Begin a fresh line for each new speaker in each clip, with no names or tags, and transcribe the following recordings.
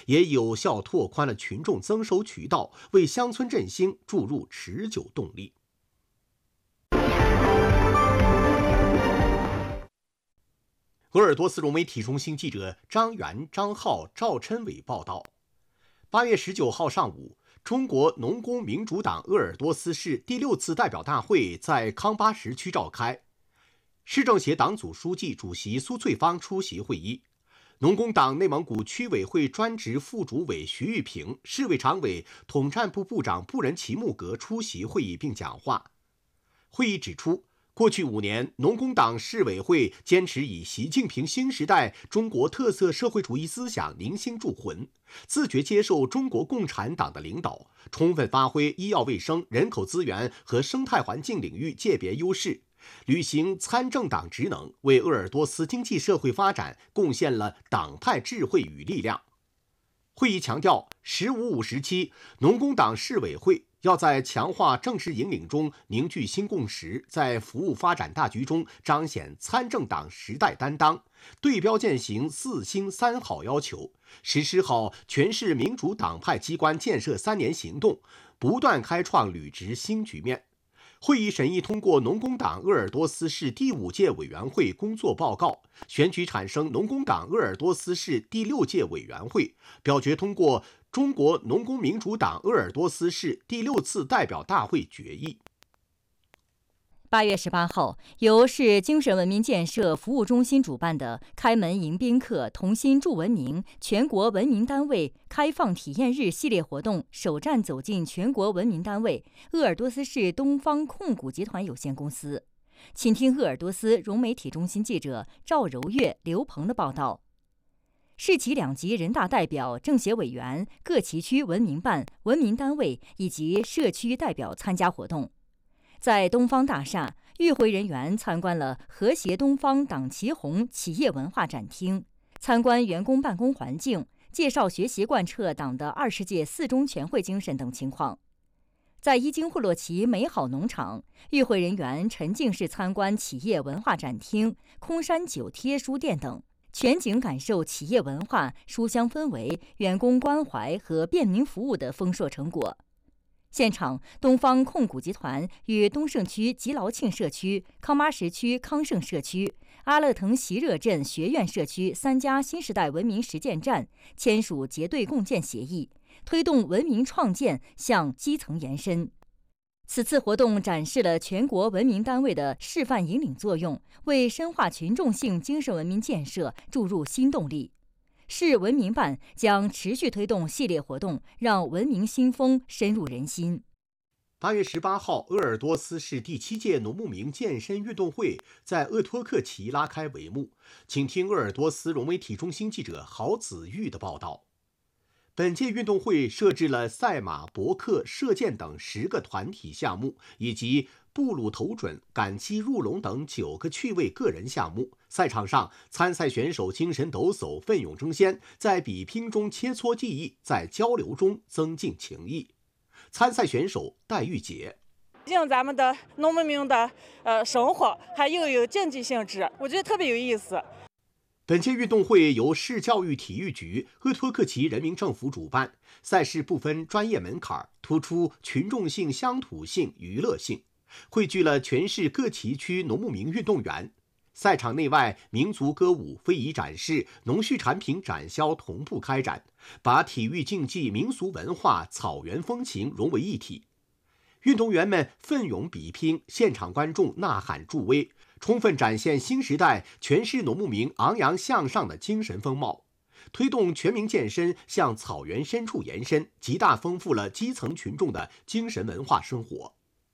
也有效拓宽了群众增收渠道，为乡村振兴注入持久动力。鄂尔多斯融媒体中心记者张元、张浩、赵琛伟报道：8月19号上午，中国农工民主党鄂尔多斯市第6次代表大会在康巴什区召开。市政协党组书记、主席苏翠芳出席会议。农工党内蒙古区委会专职副主委徐玉平、市委常委、统战部部长布仁齐木格出席会议并讲话。会议指出，过去5年，农工党市委会坚持以习近平新时代中国特色社会主义思想凝心铸魂，自觉接受中国共产党的领导，充分发挥医药卫生、人口资源和生态环境领域界别优势，履行参政党职能，为鄂尔多斯经济社会发展贡献了党派智慧与力量。会议强调，“15-5时期，农工党市委会要在强化政治引领中凝聚新共识，在服务发展大局中彰显参政党时代担当，对标践行4新3好要求，实施好全市民主党派机关建设3年行动，不断开创履职新局面。”会议审议通过农工党鄂尔多斯市第5届委员会工作报告，选举产生农工党鄂尔多斯市第6届委员会，表决通过中国农工民主党鄂尔多斯市第6次代表大会决议。
8月18号，由市精神文明建设服务中心主办的开门迎宾客、同心助文明全国文明单位开放体验日系列活动首站走进全国文明单位鄂尔多斯市东方控股集团有限公司。请听鄂尔多斯融媒体中心记者赵柔月、刘鹏的报道。市级2级人大代表、政协委员、各旗区文明办、文明单位以及社区代表参加活动。在东方大厦，与会人员参观了和谐东方党旗红企业文化展厅，参观员工办公环境，介绍学习贯彻党的20届4中全会精神等情况。在伊金霍洛旗美好农场，与会人员沉浸式参观企业文化展厅、空山酒贴书店等，全景感受企业文化、书香氛围、员工关怀和便民服务的丰硕成果。现场，东方控股集团与东胜区吉劳庆社区、康巴什区康盛社区、阿勒腾席热镇学院社区3家新时代文明实践站签署结对共建协议，推动文明创建向基层延伸。此次活动展示了全国文明单位的示范引领作用，为深化群众性精神文明建设注入新动力。市文明办将持续推动系列活动，让文明新风深入人心。
8月18号，鄂尔多斯市第7届农牧民健身运动会在鄂托克旗拉开帷幕。请听鄂尔多斯融媒体中心记者郝子玉的报道。本届运动会设置了赛马、搏克、射箭等10个团体项目，以及布鲁投准、赶鸡入笼等9个趣味个人项目。赛场上，参赛选手精神抖擞，奋勇争先，在比拼中切磋技艺，在交流中增进情谊。参赛选手戴玉洁：
毕竟咱们的农文明的生活还有竞技性质，我觉得特别有意思。
本届运动会由市教育体育局、鄂托克旗人民政府主办，赛事不分专业门槛，突出群众性、乡土性、娱乐性，汇聚了全市各旗区农牧民运动员。赛场内外，民族歌舞、非遗展示、农畜产品展销同步开展，把体育竞技、民俗文化、草原风情融为一体。运动员们奋勇比拼，现场观众呐喊助威，充分展现新时代全市农牧民昂扬向上的精神风貌，推动全民健身向草原深处延伸，极大丰富了基层群众的精神文化生活。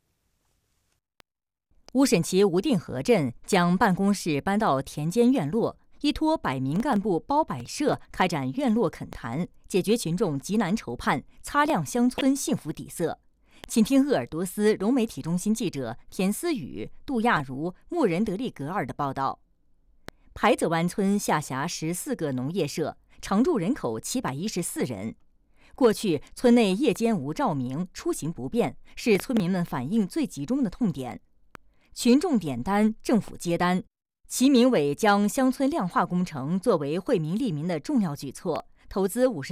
乌沈旗吴定河镇将办公室搬到田间院落，依托100名干部包摆设开展院落恳谈，解决群众急难愁盼，擦亮乡村幸福底色。请听鄂尔多斯融媒体中心记者田思雨、杜亚如、穆仁德利格尔的报道。排泽湾村下辖14个农业社，常住人口714人。过去村内夜间无照明，出行不便，是村民们反映最集中的痛点。群众点单，政府接单。其民委将乡村亮化工程作为惠民利民的重要举措，投资50